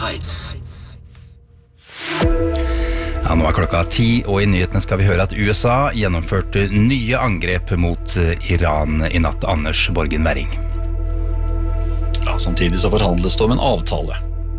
sides. Ja, nå klokka 10, og i nyhetene skal vi høre at USA gjennomførte nye angrep mot Iran i natt. Anders Borgen Werring. Ja, samtidig så forhandles det om en avtale.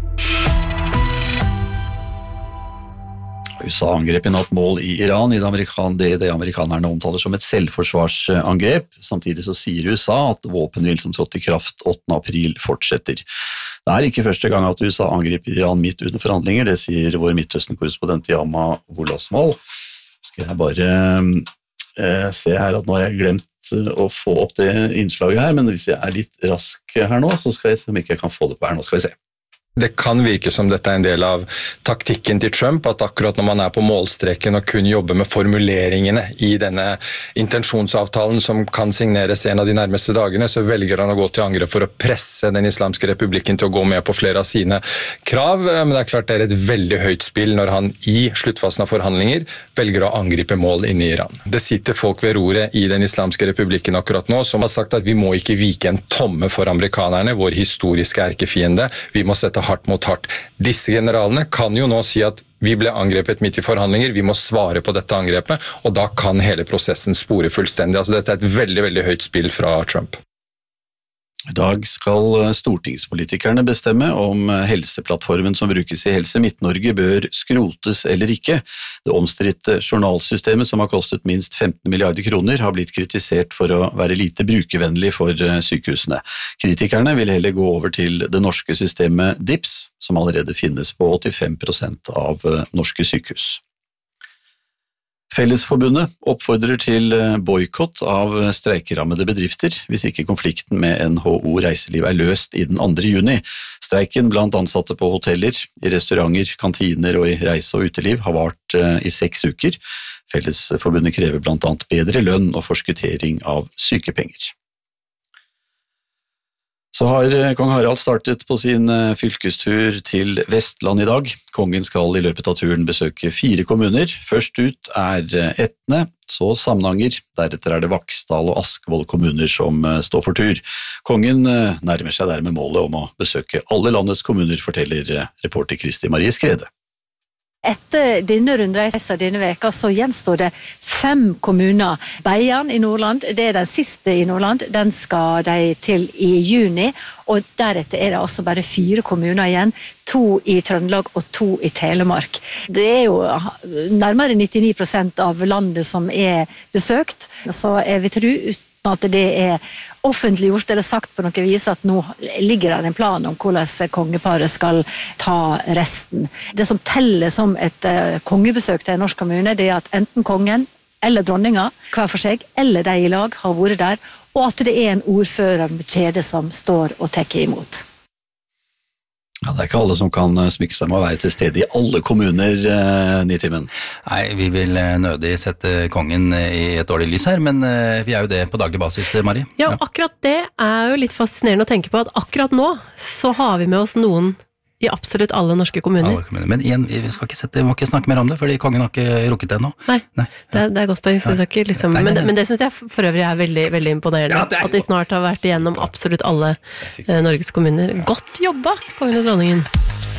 USA angrep i natt mål i Iran i det amerikanerne omtaler som et selvforsvarsangrep. Samtidig så sier USA at våpenhvil som trådte i kraft 8. april fortsetter. Det ikke første gang at USA angriper Iran midt under forhandlinger, det sier vår Midtøsten-korrespondent Yama Wolasmal. Skal jeg bare se her at nå har jeg glemt å få opp det innslaget her, men hvis jeg litt rask her nå, så skal jeg se om ikke jeg kan få det på her. Nå skal vi se. Det kan virke som dette en del av taktikken til Trump, at akkurat når man på målstreken og kun jobber med formuleringene i denne intensjonsavtalen som kan signeres en av de nærmeste dagene, så velger han å gå til angrep for å presse den islamske republikken til å gå med på flere av sine krav. Men det klart det et veldig høyt spill når han i sluttfasen av forhandlinger velger å angripe mål inne i Iran. Det sitter folk ved roret i den islamske republikken akkurat nå som har sagt at vi må ikke vike en tomme for amerikanerne, vår historiske erkefiende. Vi må sette hardt mot hardt. Disse generalene kan jo nå si at vi ble angrepet midt i forhandlinger, vi må svare på dette angrepet, og da kan hele prosessen spore fullstendig. Altså dette et veldig, veldig høyt spill fra Trump. I dag skal stortingspolitikerne bestemme om helseplattformen som brukes i Helse Midt-Norge bør skrotes eller ikke. Det omstridte journalsystemet som har kostet minst 15 milliarder kroner har blitt kritisert for å være lite brukervennlig for sykehusene. Kritikerne vil heller gå over til det norske systemet DIPS, som allerede finnes på 85% av norske sykehus. Fellesforbundet oppfordrer til boykott av streikerammede bedrifter hvis ikke konflikten med NHO Reiseliv løst i den 2. juni. Streiken blant ansatte på hoteller, i restauranter, kantiner og i reise- og uteliv har vart i 6 uker. Fellesforbundet krever blant annet bedre lønn og forskuttering av sykepenger. Så har kong Harald startet på sin fylkestur til Vestland i dag. Kongen skal i løpet av turen besøke 4 kommuner. Først ut Etne, så Samnanger, deretter det Vaksdal og Askvoll kommuner som står for tur. Kongen nærmer seg dermed målet om å besøke alle landets kommuner, forteller reporter Kristi Marie Skrede. Etter denne rundreisa denne veka så gjenstår det 5 kommuner. Beiarn i Nordland, det den siste i Nordland, den skal de til i juni, og deretter det altså bare 4 kommuner igjen, 2 i Trøndelag og 2 i Telemark. Det jo nærmere 99% av landet som besøkt, så jeg vil tro uten at det offentliggjort eller sagt på noe vis at nå ligger det en plan om hvordan kongeparet skal ta resten. Det som teller som et kongebesøk til en norsk kommune, det at enten kongen eller dronninga, hver for seg, eller de i lag har vært der, og at det en ordfører med kjede som står og tekker imot. Ja, det ikke alle som kan smykke seg med å være til stede i alle kommuner, Nitimen. Nei, vi vil nødig sette kongen i et dårlig lys her, men vi jo det på daglig basis, Marie. Ja, akkurat det jo litt fascinerende å tenke på, at akkurat nå så har vi med oss noen i absolutt alle norske kommuner. Alle kommuner. Men igjen, vi må ikke snakke mer om det, fordi kongen har ikke rukket det ennå. Nei. Det godt poeng, så ikke liksom, men det synes jeg for øvrig veldig, veldig imponerende, ja, at de snart har vært igjennom absolutt alle Norges kommuner. Godt jobba, kongen og dronningen!